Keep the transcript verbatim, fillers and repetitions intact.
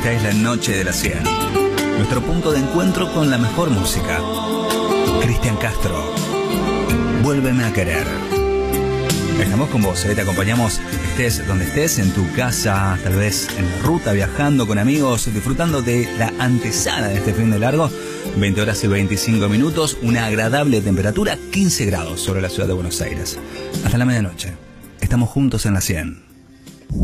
Esta es la noche de la cien. Nuestro punto de encuentro con la mejor música. Cristian Castro, Vuélveme a querer. Estamos con vos, ¿eh? Te acompañamos, estés donde estés, en tu casa, tal vez en la ruta, viajando con amigos, disfrutando de la antesala de este fin de largo. veinte horas y veinticinco minutos, una agradable temperatura, quince grados sobre la ciudad de Buenos Aires. Hasta la medianoche. Estamos juntos en la cien.